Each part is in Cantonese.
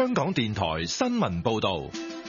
香港電台新聞報道。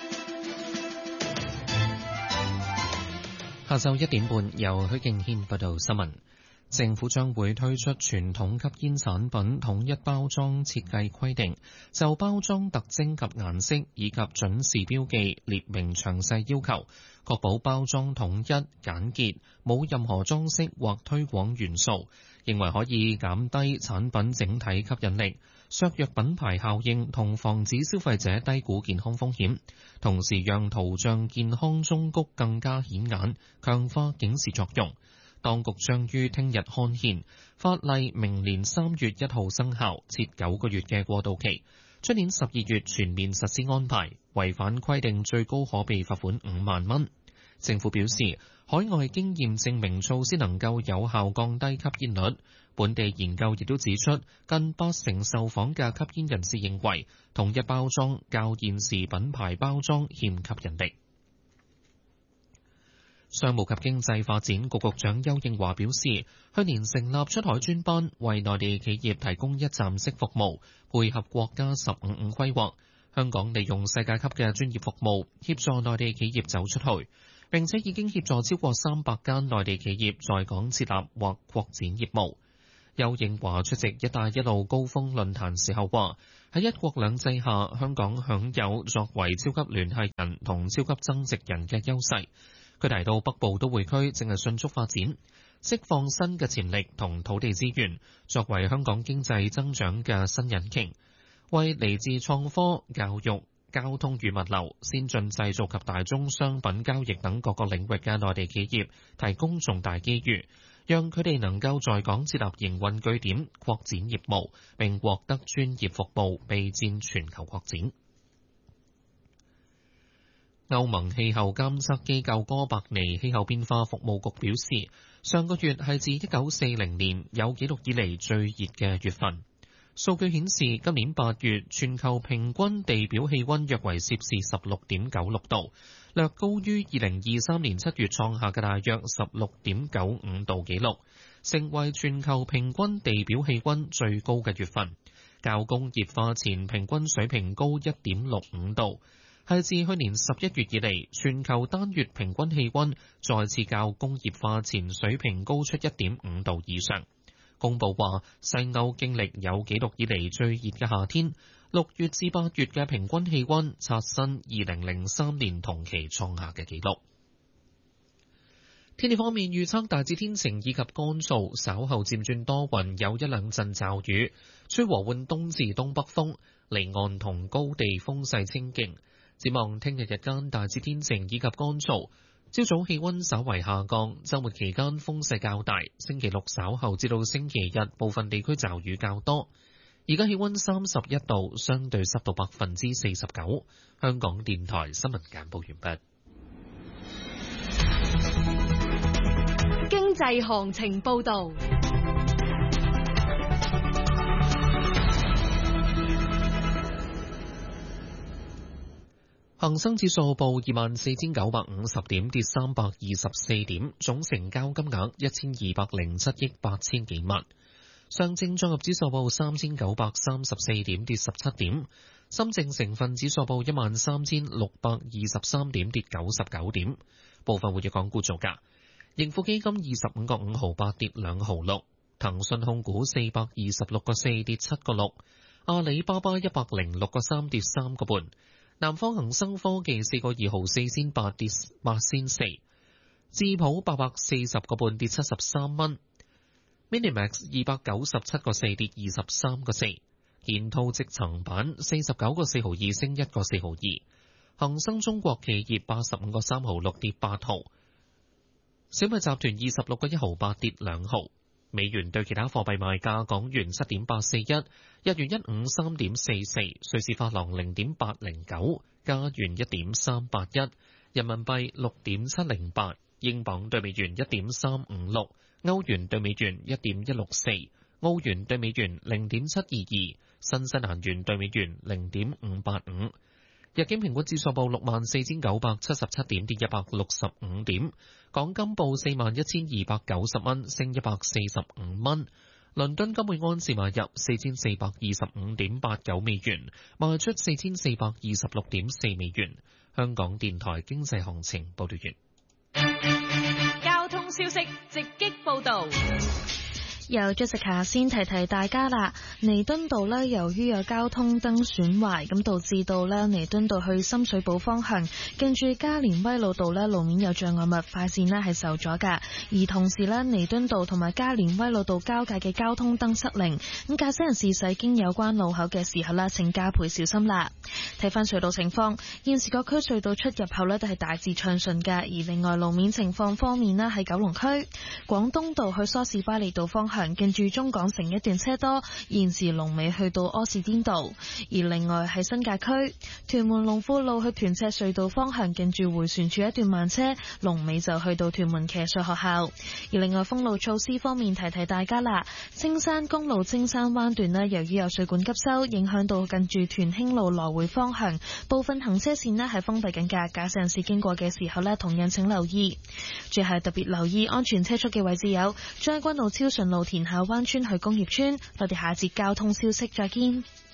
下晝1點半，由許敬軒報道新聞。政府將會推出傳統吸煙產品統一包裝設計規定，就包裝特徵及顏色以及準時標記列明詳細要求，確保包裝統一簡潔，冇任何裝飾或推廣元素，認為可以減低產品整體吸引力，削弱品牌效應同防止消費者低估健康風險，同時讓圖像健康忠告更加顯眼，強化警示作用。當局將於聽日刊憲，法例明年3月1號生效，設9個月嘅過渡期，出年12月全面實施安排，違反規定最高可被罰款5萬蚊。政府表示，海外經驗證明措施能夠有效降低吸煙率。本地研究亦都指出，近80%受訪嘅吸煙人士認為，統一包裝較現時品牌包裝欠吸引力。商務及經濟發展局局長邱應華表示，去年成立出海專班，為內地企業提供一站式服務，配合國家15+5規劃。香港利用世界級嘅專業服務，協助內地企業走出去，並且已經協助超過300間內地企業在港設立或擴展業務。邱應華出席「一帶一路」高峰論壇時候話，喺一國兩制下，香港享有作為超級聯繫人同超級增值人嘅優勢。佢提到北部都會區正係迅速發展，釋放新嘅潛力同土地資源，作為香港經濟增長嘅新引擎，為嚟自創科、教育、交通與物流、先進製造及大宗商品交易等各個領域嘅內地企業提供重大機遇，讓佢哋能夠在港設立營運據點、擴展業務，並獲得專業服務，備戰全球擴展。歐盟氣候監測機構哥白尼氣候變化服務局表示，上個月係自1940年有紀錄以嚟最熱嘅月份。數據顯示，今年8月全球平均地表氣溫約為攝氏16.96度，略高於2023年7月創下嘅大約16.95度紀錄，成為全球平均地表氣溫最高嘅月份，較工業化前平均水平高1.65度。係自去年11月以嚟，全球單月平均氣溫再次較工業化前水平高出1.5度以上。公佈話，西歐經歷有紀錄以嚟最熱嘅夏天，6月至8月嘅平均氣溫刷新2003年同期創下嘅紀錄。天氣方面預測大致天晴以及乾燥，稍後漸轉多雲，有一兩陣驟雨，吹和緩東至東北風，離岸同高地風勢清勁。展望聽日日間大致天晴以及乾燥，朝早氣溫稍為下降，週末期間風勢較大。星期六稍後至到星期日部分地區驟雨較多。而家氣溫31度，相對濕度49%。香港電台新聞簡報完畢。 經濟行情報導。 恒生指數報24,950點，跌324點，總成交金額1207億8000幾萬。上證綜合指數報3934點，跌17點。深證成分指數報13623點，跌99點。部分活躍港股造價：盈富基金25個5毫8，跌2毫6；騰訊控股426個4，跌7個6；阿里巴巴106個3，跌3個半。南方恒生科技4個2毫4仙8，跌8仙4，智普840個半，跌73蚊，Minimax 297個4，跌23個4，建滔積層板49個4毫2，升1個4毫2，恒生中國企業85個3毫6，跌8毫，小米集團26個1毫8，跌2毫。美元對其他貨幣賣價：港元7.841，日元153.44，瑞士法郎0.809，加元1.381，人民幣6.708，英鎊對美元1.356，歐元對美元1.164，澳元對美元0.722，新西蘭元對美元0.585。日經平均指數報64,977點，跌165點。港金報41,290蚊，升145蚊。 倫敦金每安士買入4425.89美元，賣出4426.4美元。香港電台經濟行情報道完。 交通消息直擊報道。 由 Jessica 先提提大家啦，彌敦道呢，由於有交通燈損壞，咁導致到呢彌敦道去深水埗方向，近住加連威老道呢路面有障礙物，快線呢係受阻噶。而同時呢，彌敦道同埋加連威老道交界嘅交通燈失靈，咁駕駛人士駛經有關路口嘅時候呢，請加倍小心啦。睇翻隧道情況，現時各區隧道出入口呢都係大致暢順噶。而另外路面情況方面呢，喺九龍區廣東道去梳士巴利道方向，近住中港城一段車多，現時龍尾去到柯士甸道。而另外喺新界區屯門龍富路去屯赤隧道方向，近住迴旋處一段慢車，龍尾就去到屯門騎術學校。而另外封路措施方面，提提大家啦，青山公路青山灣段呢，由於有水管急修，影響到近住屯興路來回方向部分行車線呢係封閉緊㗎，駕駛人士經過嘅時候呢，同樣請留意。最後特別留意安全車速嘅位置有將軍澳超順路田下灣村去工業村。我哋下節交通消息再見。